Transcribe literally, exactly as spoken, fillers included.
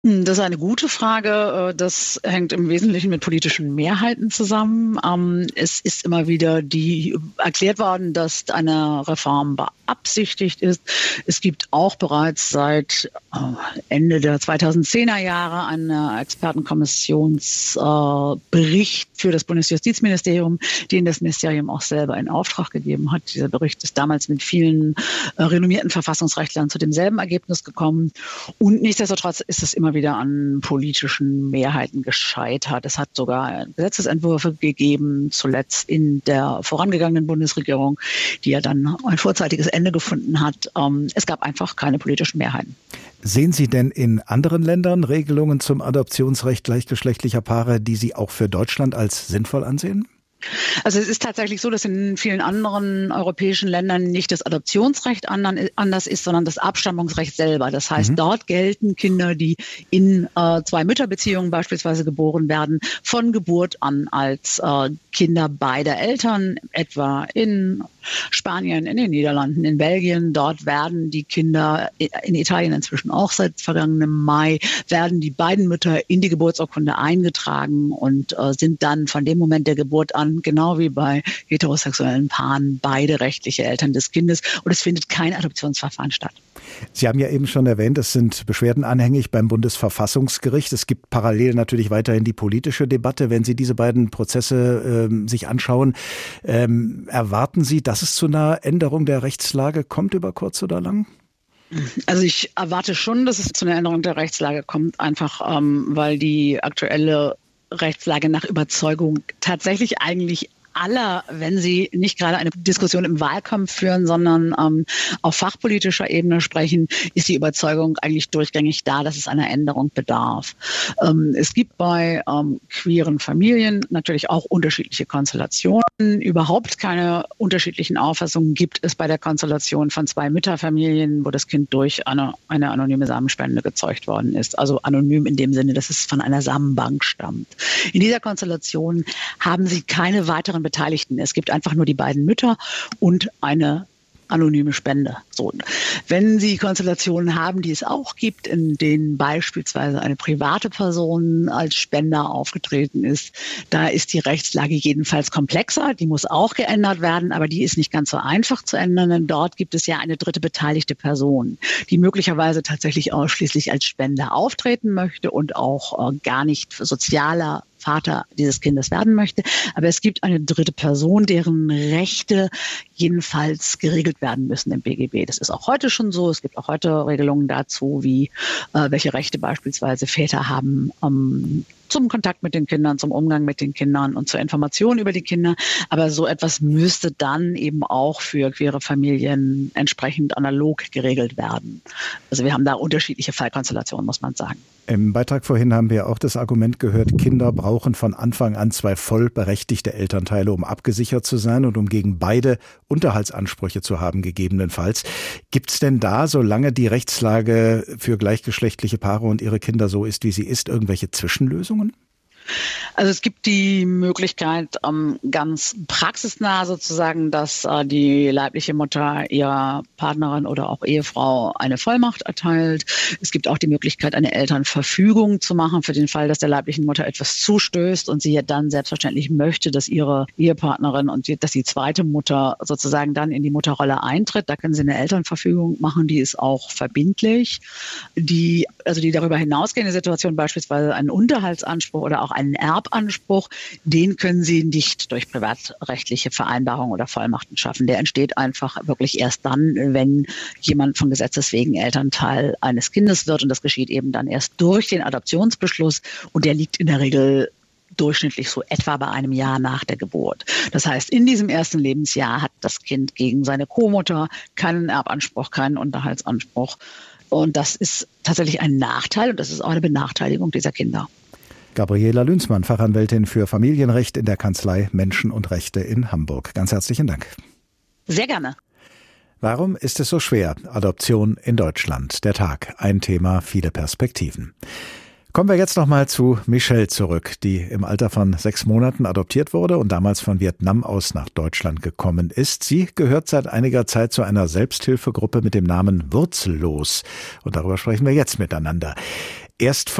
Das ist eine gute Frage. Das hängt im Wesentlichen mit politischen Mehrheiten zusammen. Es ist immer wieder die erklärt worden, dass eine Reform beabsichtigt ist. Es gibt auch bereits seit Ende der zweitausendzehner Jahre einen Expertenkommissionsbericht für das Bundesjustizministerium, den das Ministerium auch selber in Auftrag gegeben hat. Dieser Bericht ist damals mit vielen renommierten Verfassungsrechtlern zu demselben Ergebnis gekommen. Und nichtsdestotrotz ist es immer wieder an politischen Mehrheiten gescheitert. Es hat sogar Gesetzesentwürfe gegeben, zuletzt in der vorangegangenen Bundesregierung, die ja dann ein vorzeitiges Ende gefunden hat. Es gab einfach keine politischen Mehrheiten. Sehen Sie denn in anderen Ländern Regelungen zum Adoptionsrecht gleichgeschlechtlicher Paare, die Sie auch für Deutschland als sinnvoll ansehen? Also es ist tatsächlich so, dass in vielen anderen europäischen Ländern nicht das Adoptionsrecht anders ist, sondern das Abstammungsrecht selber. Das heißt, mhm. dort gelten Kinder, die in äh, zwei Mütterbeziehungen beispielsweise geboren werden, von Geburt an als äh, Kinder beider Eltern, etwa in Spanien, in den Niederlanden, in Belgien. Dort werden die Kinder, in Italien inzwischen auch seit vergangenem Mai, werden die beiden Mütter in die Geburtsurkunde eingetragen und äh, sind dann von dem Moment der Geburt an, genau wie bei heterosexuellen Paaren, beide rechtliche Eltern des Kindes. Und es findet kein Adoptionsverfahren statt. Sie haben ja eben schon erwähnt, es sind Beschwerden anhängig beim Bundesverfassungsgericht. Es gibt parallel natürlich weiterhin die politische Debatte. Wenn Sie diese beiden Prozesse ähm, sich anschauen, ähm, erwarten Sie, dass es zu einer Änderung der Rechtslage kommt über kurz oder lang? Also ich erwarte schon, dass es zu einer Änderung der Rechtslage kommt, einfach ähm, weil die aktuelle Rechtslage nach Überzeugung tatsächlich eigentlich aller, wenn sie nicht gerade eine Diskussion im Wahlkampf führen, sondern ähm, auf fachpolitischer Ebene sprechen, ist die Überzeugung eigentlich durchgängig da, dass es einer Änderung bedarf. Ähm, es gibt bei ähm, queeren Familien natürlich auch unterschiedliche Konstellationen. Überhaupt keine unterschiedlichen Auffassungen gibt es bei der Konstellation von zwei Mütterfamilien, wo das Kind durch eine, eine anonyme Samenspende gezeugt worden ist. Also anonym in dem Sinne, dass es von einer Samenbank stammt. In dieser Konstellation haben sie keine weiteren Beteiligten. Es gibt einfach nur die beiden Mütter und eine anonyme Spende. So. Wenn Sie Konstellationen haben, die es auch gibt, in denen beispielsweise eine private Person als Spender aufgetreten ist, da ist die Rechtslage jedenfalls komplexer. Die muss auch geändert werden, aber die ist nicht ganz so einfach zu ändern, denn dort gibt es ja eine dritte beteiligte Person, die möglicherweise tatsächlich ausschließlich als Spender auftreten möchte und auch äh, gar nicht sozialer Vater dieses Kindes werden möchte. Aber es gibt eine dritte Person, deren Rechte jedenfalls geregelt werden müssen im B G B. Das ist auch heute schon so. Es gibt auch heute Regelungen dazu, wie äh, welche Rechte beispielsweise Väter haben ähm, zum Kontakt mit den Kindern, zum Umgang mit den Kindern und zur Information über die Kinder. Aber so etwas müsste dann eben auch für queere Familien entsprechend analog geregelt werden. Also wir haben da unterschiedliche Fallkonstellationen, muss man sagen. Im Beitrag vorhin haben wir auch das Argument gehört, Kinder brauchen von Anfang an zwei vollberechtigte Elternteile, um abgesichert zu sein und um gegen beide Unterhaltsansprüche zu haben, gegebenenfalls. Gibt es denn da, solange die Rechtslage für gleichgeschlechtliche Paare und ihre Kinder so ist, wie sie ist, irgendwelche Zwischenlösungen? Also es gibt die Möglichkeit, ähm, ganz praxisnah sozusagen, dass äh, die leibliche Mutter ihrer Partnerin oder auch Ehefrau eine Vollmacht erteilt. Es gibt auch die Möglichkeit, eine Elternverfügung zu machen für den Fall, dass der leiblichen Mutter etwas zustößt und sie ja dann selbstverständlich möchte, dass ihre Ehepartnerin und die, dass die zweite Mutter sozusagen dann in die Mutterrolle eintritt. Da können sie eine Elternverfügung machen, die ist auch verbindlich. Die, also die darüber hinausgehende Situation, beispielsweise einen Unterhaltsanspruch oder auch einen Erbanspruch, den können Sie nicht durch privatrechtliche Vereinbarungen oder Vollmachten schaffen. Der entsteht einfach wirklich erst dann, wenn jemand von Gesetzes wegen Elternteil eines Kindes wird. Und das geschieht eben dann erst durch den Adoptionsbeschluss. Und der liegt in der Regel durchschnittlich so etwa bei einem Jahr nach der Geburt. Das heißt, in diesem ersten Lebensjahr hat das Kind gegen seine Co-Mutter keinen Erbanspruch, keinen Unterhaltsanspruch. Und das ist tatsächlich ein Nachteil und das ist auch eine Benachteiligung dieser Kinder. Gabriela Lünzmann, Fachanwältin für Familienrecht in der Kanzlei Menschen und Rechte in Hamburg. Ganz herzlichen Dank. Sehr gerne. Warum ist es so schwer? Adoption in Deutschland. Der Tag. Ein Thema, viele Perspektiven. Kommen wir jetzt nochmal zu Michelle zurück, die im Alter von sechs Monaten adoptiert wurde und damals von Vietnam aus nach Deutschland gekommen ist. Sie gehört seit einiger Zeit zu einer Selbsthilfegruppe mit dem Namen Wurzellos. Und darüber sprechen wir jetzt miteinander. erst